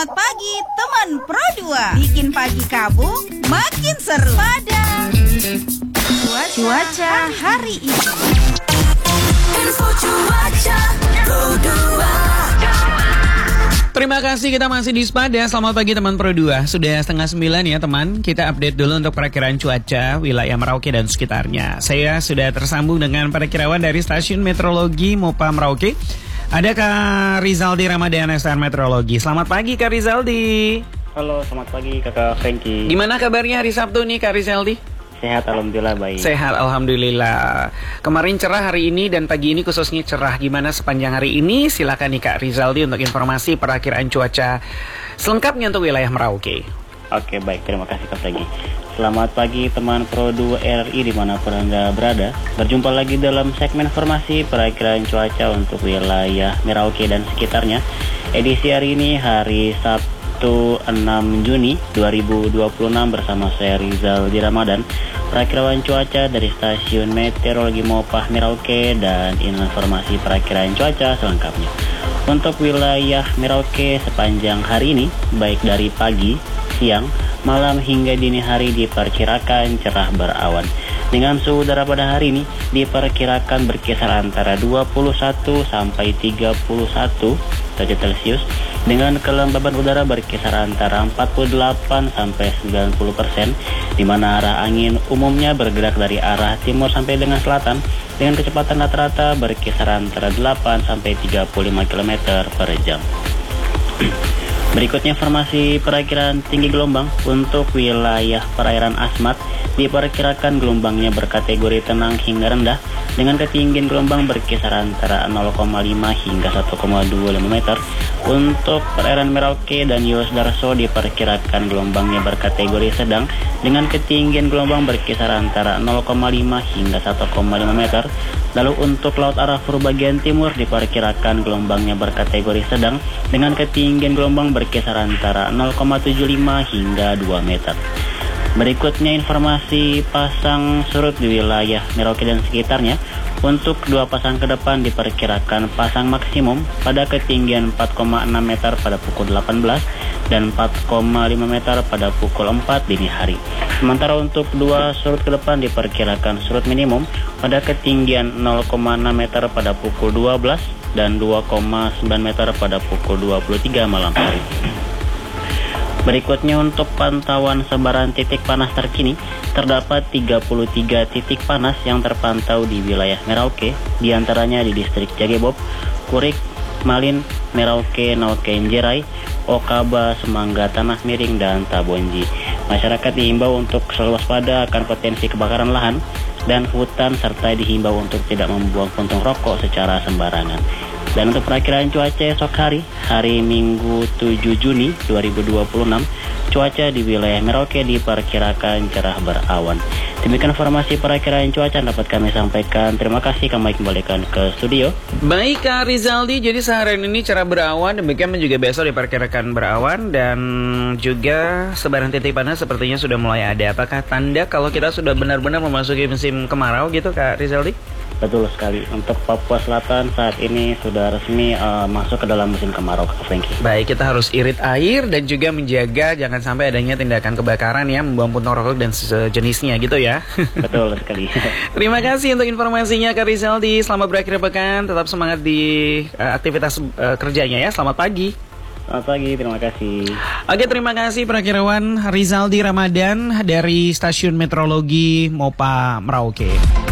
Selamat pagi teman Pro 2. Bikin pagi kamu makin seru pada cuaca hari ini. Info cuaca Pro 2. Terima kasih, kita masih di Spada. Selamat pagi teman Pro 2. Sudah 8:30 ya teman. Kita update dulu untuk perakiraan cuaca wilayah Merauke dan sekitarnya. Saya sudah tersambung dengan perakirawan dari Stasiun Meteorologi MOPA Merauke. Ada Kak Rizaldi Ramadan, SR Meteorologi. Selamat pagi Kak Rizaldi. Halo, selamat pagi Kakak Franky. Gimana kabarnya hari Sabtu nih Kak Rizaldi? Sehat, alhamdulillah baik. Sehat, alhamdulillah. Kemarin cerah, hari ini dan pagi ini khususnya cerah. Gimana sepanjang hari ini? Silakan nih Kak Rizaldi untuk informasi perakiraan cuaca selengkapnya untuk wilayah Merauke. Oke, baik. Terima kasih Kak Franky. Selamat pagi teman Pro 2 RRI dimanapun Anda berada. Berjumpa lagi dalam segmen informasi perakiraan cuaca untuk wilayah Merauke dan sekitarnya. Edisi hari ini hari Sabtu 6 Juni 2026 bersama saya Rizaldi Ramadan, perakiraan cuaca dari Stasiun Meteorologi MOPA Merauke, dan informasi perakiraan cuaca selengkapnya. Untuk wilayah Merauke sepanjang hari ini, baik dari pagi, siang, malam hingga dini hari diperkirakan cerah berawan. Dengan suhu udara pada hari ini diperkirakan berkisar antara 21 sampai 31 derajat Celcius, dengan kelembaban udara berkisar antara 48 sampai 90%, di mana arah angin umumnya bergerak dari arah timur sampai dengan selatan dengan kecepatan rata-rata berkisar antara 8 sampai 35 km per jam. Berikutnya informasi perakiraan tinggi gelombang untuk wilayah perairan Asmat. Diperkirakan gelombangnya berkategori tenang hingga rendah dengan ketinggian gelombang berkisar antara 0,5 hingga 1,25 meter. Untuk perairan Merauke dan Yos Darso diperkirakan gelombangnya berkategori sedang dengan ketinggian gelombang berkisar antara 0,5 hingga 1,5 meter. Lalu untuk Laut Arafur bagian timur diperkirakan gelombangnya berkategori sedang dengan ketinggian gelombang berkisar antara 0,75 hingga 2 meter. Berikutnya informasi pasang surut di wilayah Merauke dan sekitarnya. Untuk dua pasang ke depan diperkirakan pasang maksimum pada ketinggian 4,6 meter pada pukul 18 dan 4,5 meter pada pukul 4 dini hari. Sementara untuk dua surut ke depan diperkirakan surut minimum pada ketinggian 0,6 meter pada pukul 12 dan 2,9 meter pada pukul 23 malam hari. Berikutnya untuk pantauan sebaran titik panas terkini, terdapat 33 titik panas yang terpantau di wilayah Merauke, diantaranya di distrik Jagebob, Kurik, Malin, Merauke, Naukenjerai, Okaba, Semangga, Tanah Miring, dan Tabonji. Masyarakat dihimbau untuk selalu waspada akan potensi kebakaran lahan dan hutan, serta dihimbau untuk tidak membuang puntung rokok secara sembarangan. Dan untuk perakiraan cuaca esok hari Minggu 7 Juni 2026, cuaca di wilayah Merauke diperkirakan cerah berawan. Demikian informasi perakiraan cuaca dapat kami sampaikan. Terima kasih, kami kembalikan ke studio. Baik Kak Rizaldi, jadi seharian ini cerah berawan, demikian juga besok diperkirakan berawan, dan juga sebaran titik panas sepertinya sudah mulai ada. Apakah tanda kalau kita sudah benar-benar memasuki musim kemarau gitu Kak Rizaldi? Betul sekali, untuk Papua Selatan saat ini sudah resmi masuk ke dalam musim kemarau, Kak Franky. Baik, kita harus irit air dan juga menjaga jangan sampai adanya tindakan kebakaran ya, membuang puntung rokok dan sejenisnya gitu ya. Betul sekali. Terima kasih untuk informasinya Kak Rizaldi. Selamat berakhir pekan, tetap semangat di aktivitas kerjanya ya. Selamat pagi. Selamat pagi, terima kasih. Oke, terima kasih perakirawan Rizaldi Ramadan dari Stasiun Meteorologi MOPA Merauke.